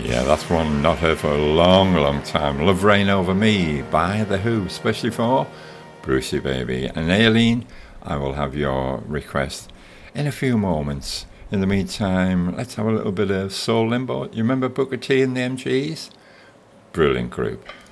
Yeah, that's one not heard for a long, long time. Love Reign Over Me by The Who, especially for Brucey Baby. And Aileen, I will have your request in a few moments. In the meantime, let's have a little bit of Soul Limbo. You remember Booker T and the MGs? Brilliant group.